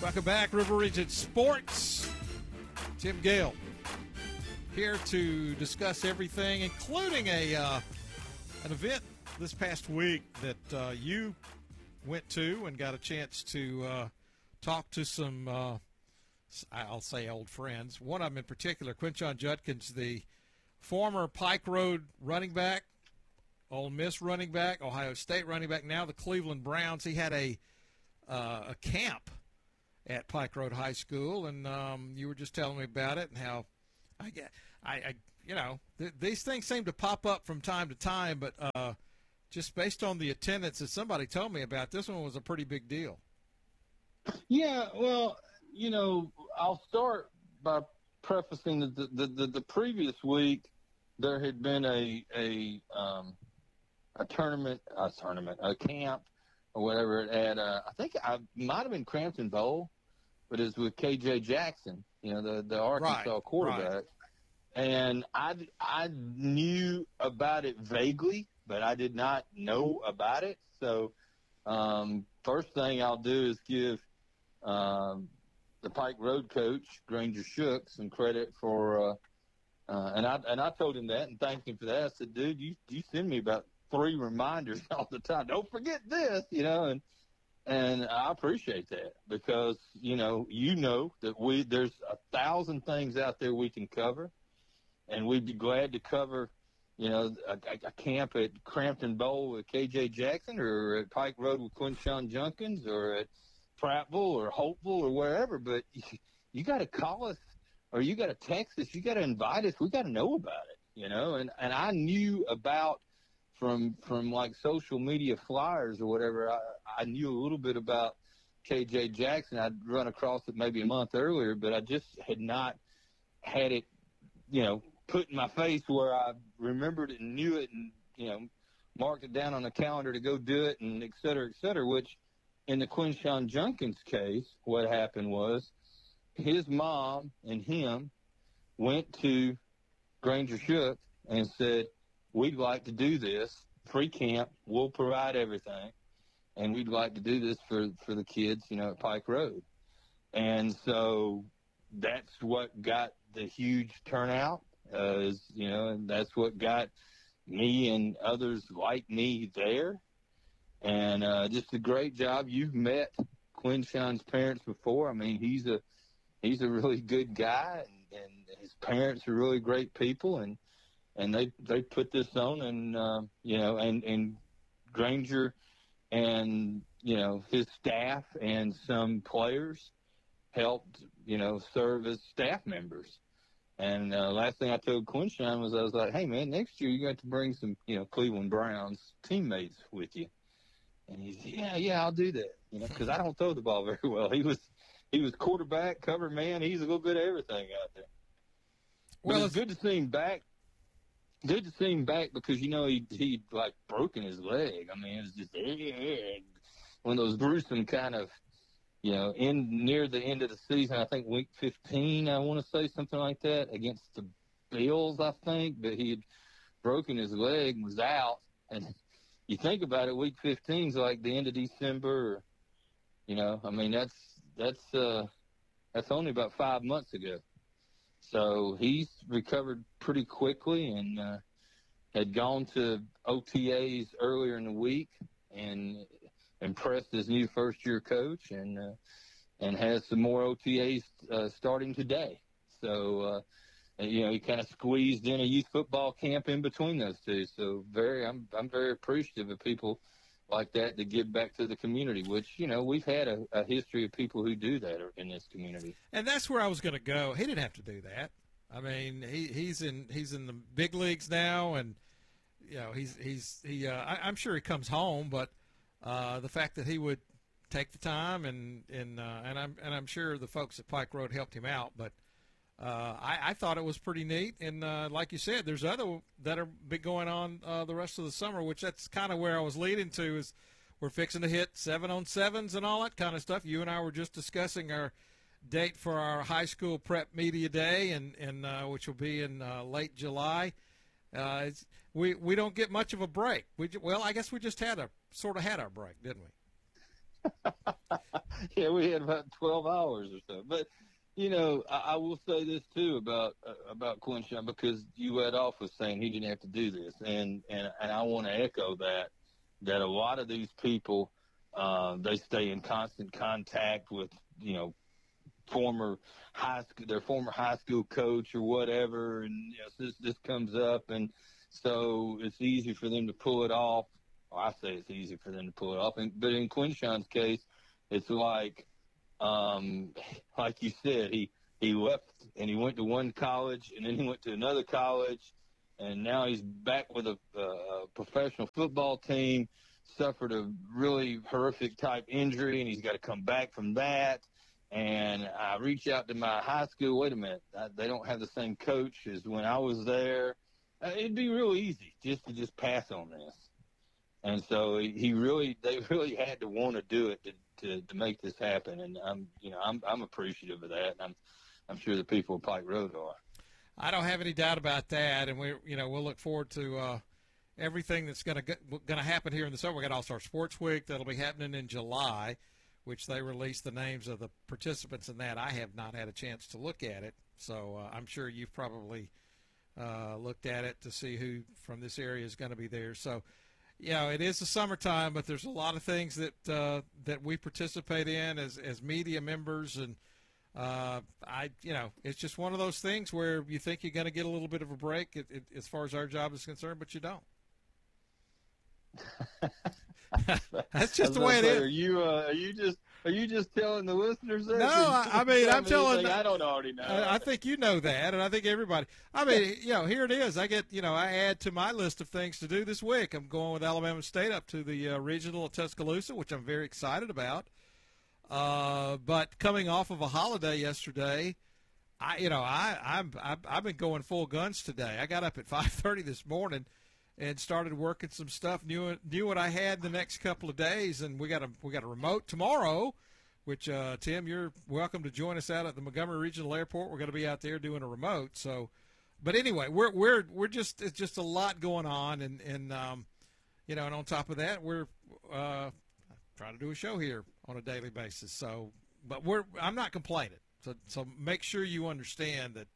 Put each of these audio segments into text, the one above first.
Welcome back, River Region Sports. Tim Gale here to discuss everything, including an event this past week that you went to and got a chance to talk to some, I'll say, old friends. One of them in particular, Quinshon Judkins, the former Pike Road running back, Ole Miss running back, Ohio State running back, now the Cleveland Browns. He had a camp at Pike Road High School, and you were just telling me about it and how these things seem to pop up from time to time, but just based on the attendance that somebody told me about, this one was a pretty big deal. Yeah, well, I'll start by prefacing that the previous week there had been a camp or whatever at I think I might have been Crampton Bowl, but it was with KJ Jackson, the Arkansas quarterback. Right. And I knew about it vaguely, but I did not know about it. So first thing I'll do is give the Pike Road coach, Granger Shook, some credit for and I told him that and thanked him for that. I said, dude, you send me about 3 reminders all the time. Don't forget this, and I appreciate that because, that there's 1,000 things out there we can cover, and we'd be glad to cover, a camp at Crampton Bowl with KJ Jackson or at Pike Road with Quinshon Judkins or at Prattville or Hopeville or wherever. But you got to call us or you got to text us. You got to invite us. We got to know about it, and I knew about from like social media flyers or whatever. I knew a little bit about KJ Jackson. I'd run across it maybe a month earlier, but I just had not had it, put in my face where I remembered it and knew it and, marked it down on the calendar to go do it and et cetera, which in the Quinshon Judkins case, what happened was his mom and him went to Granger Shook and said, we'd like to do this, free camp, we'll provide everything, and we'd like to do this for the kids, at Pike Road. And so that's what got the huge turnout, and that's what got me and others like me there. And just a great job. You've met Quinshon's parents before. I mean, he's a really good guy, and his parents are really great people, and they put this on, and and Granger and his staff and some players helped serve as staff members. And last thing I told Quinshon was I was like, hey man, next year you got to bring some Cleveland Browns teammates with you. And he said, yeah, I'll do that, because I don't throw the ball very well. He was quarterback, cover man. He's a little bit of everything out there. Well, it's good to see him back. Good to see him back because, he like broken his leg. I mean, it was just one of those gruesome kind of, near the end of the season. I think week 15, I want to say something like that, against the Bills, I think. But he had broken his leg and was out. And you think about it, week 15 is like the end of December. I mean, that's only about 5 months ago. So he's recovered pretty quickly and had gone to OTAs earlier in the week and impressed his new first-year coach and has some more OTAs starting today. So, he kind of squeezed in a youth football camp in between those two. So I'm very appreciative of people like that to give back to the community, which, we've had a history of people who do that in this community. And that's where I was going to go. He didn't have to do that. I mean, he's in the big leagues now, and I'm sure he comes home, but the fact that he would take the time and I'm sure the folks at Pike Road helped him out, but I thought it was pretty neat. And like you said, there's other that are big going on the rest of the summer, which that's kind of where I was leading to. Is we're fixing to hit 7-on-7s and all that kind of stuff. You and I were just discussing our date for our high school prep media day, and which will be in late July. We don't get much of a break. I guess we just had our break, didn't we? Yeah, we had about 12 hours or so. But, I will say this, too, about Quinshon, because you led off with saying he didn't have to do this. And I want to echo that a lot of these people, they stay in constant contact with, their former high school coach or whatever. And this comes up. And so it's easy for them to pull it off. Well, I say it's easy for them to pull it off. But in Quinshon's case, it's like you said, he left and he went to one college and then he went to another college, and now he's back with a professional football team, suffered a really horrific type injury, and he's got to come back from that. And I reached out to my high school. Wait a minute, they don't have the same coach as when I was there. It'd be real easy to pass on this. And so they really had to want to do it to make this happen. And I'm appreciative of that. And I'm sure the people of Pike Road are. I don't have any doubt about that. And we'll look forward to everything that's going to happen here in the summer. We got All-Star Sports Week that'll be happening in July, which they release the names of the participants in that. I have not had a chance to look at it, so I'm sure you've probably looked at it to see who from this area is going to be there. So, it is the summertime, but there's a lot of things that we participate in as media members, and it's just one of those things where you think you're going to get a little bit of a break as far as our job is concerned, but you don't. That's just the way it is. Are you just telling the listeners that? No, I'm telling. I don't already know. I think you know that, and I think everybody. Here it is. I add to my list of things to do this week. I'm going with Alabama State up to the regional at Tuscaloosa, which I'm very excited about. But coming off of a holiday yesterday, I've been going full guns today. I got up at 5:30 this morning and started working some stuff. Knew what I had the next couple of days, and we got a remote tomorrow, which Tim, you're welcome to join us out at the Montgomery Regional Airport. We're going to be out there doing a remote. So, but anyway, it's just a lot going on, and and on top of that, we're trying to do a show here on a daily basis. So, but I'm not complaining. So make sure you understand that.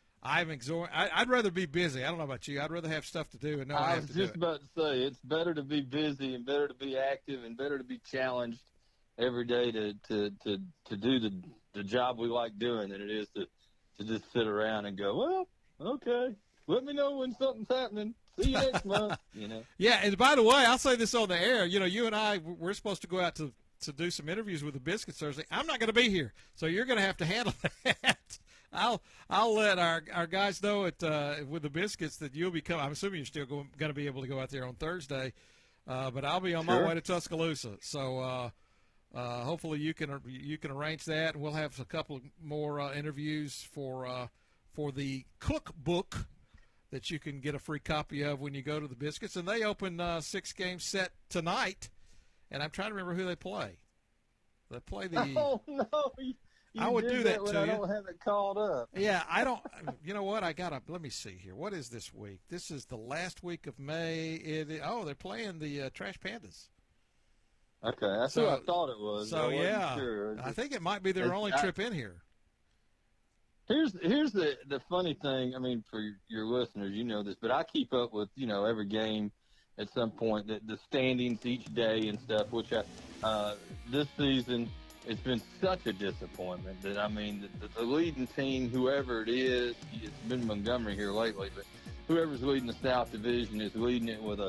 I'd rather be busy. I don't know about you. I'd rather have stuff to do and know I have to do it. I was just about to say, it's better to be busy and better to be active and better to be challenged every day to do the job we like doing than it is to just sit around and go, well, okay, let me know when something's happening. See you next month. Yeah, and by the way, I'll say this on the air. You and I, we're supposed to go out to do some interviews with the Biscuits Thursday. I'm not going to be here, so you're going to have to handle that. I'll let our guys know with the Biscuits that you'll be coming. I'm assuming you're still going to be able to go out there on Thursday, but I'll be on my way to Tuscaloosa. So hopefully you can arrange that, and we'll have a couple more interviews for the cookbook that you can get a free copy of when you go to the Biscuits. And they open 6-game set tonight, and I'm trying to remember who they play. They play the. Oh no. I would do that to you. I don't have it called up. Yeah, I don't. You know what? Let me see here. What is this week? This is the last week of May. They're playing the Trash Pandas. Okay, that's who I thought it was. So yeah, sure. I think it might be their only trip in here. Here's the funny thing. I mean, for your listeners, you know this, but I keep up with every game at some point, the standings each day and stuff. Which this season. It's been such a disappointment that, the leading team, whoever it is, it's been Montgomery here lately, but whoever's leading the South Division is leading it with a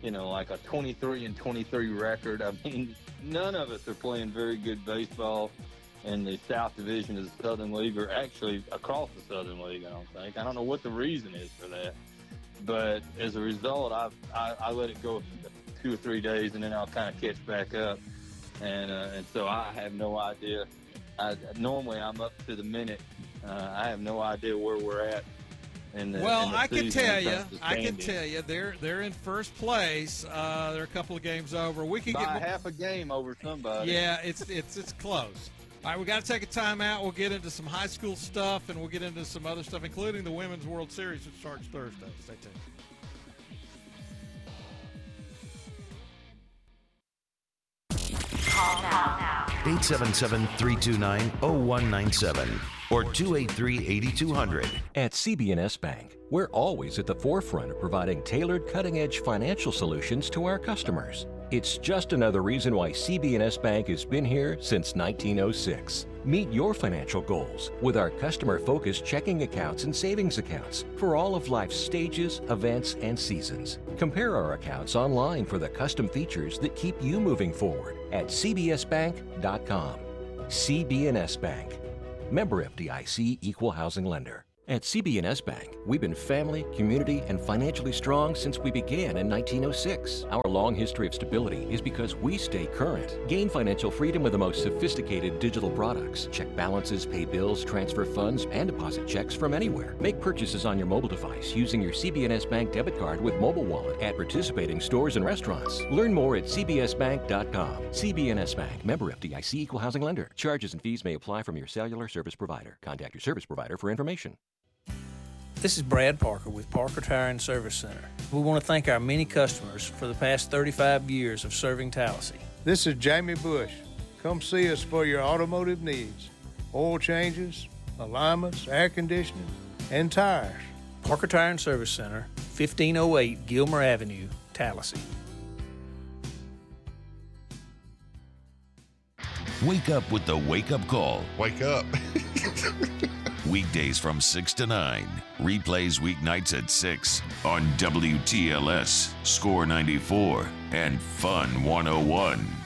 23-23 record. None of us are playing very good baseball in the South Division of the Southern League, or actually across the Southern League, I don't think. I don't know what the reason is for that. But as a result, I let it go 2 or 3 days, and then I'll kind of catch back up. And so I have no idea. Normally I'm up to the minute. I have no idea where we're at. I can tell you, they're in first place. They're a couple of games over. We can get half a game over somebody. Yeah, it's close. All right, we got to take a timeout. We'll get into some high school stuff, and we'll get into some other stuff, including the Women's World Series, which starts Thursday. Stay tuned. Call now. 877-329-0197 or 283-8200. At CB&S Bank, we're always at the forefront of providing tailored, cutting-edge financial solutions to our customers. It's just another reason why CB&S Bank has been here since 1906. Meet your financial goals with our customer-focused checking accounts and savings accounts for all of life's stages, events, and seasons. Compare our accounts online for the custom features that keep you moving forward at cbsbank.com. CB&S Bank. Member FDIC Equal Housing Lender. At CB&S Bank, we've been family, community, and financially strong since we began in 1906. Our long history of stability is because we stay current. Gain financial freedom with the most sophisticated digital products. Check balances, pay bills, transfer funds, and deposit checks from anywhere. Make purchases on your mobile device using your CB&S Bank debit card with mobile wallet at participating stores and restaurants. Learn more at cbsbank.com. CB&S Bank. Member FDIC Equal Housing Lender. Charges and fees may apply from your cellular service provider. Contact your service provider for information. This is Brad Parker with Parker Tire and Service Center. We want to thank our many customers for the past 35 years of serving Tallahassee. This is Jamie Bush. Come see us for your automotive needs. Oil changes, alignments, air conditioning, and tires. Parker Tire and Service Center, 1508 Gilmer Avenue, Tallahassee. Wake up with the Wake Up Call. Wake up. Weekdays from 6 to 9. Replays weeknights at 6 on WTLS, Score 94, and Fun 101.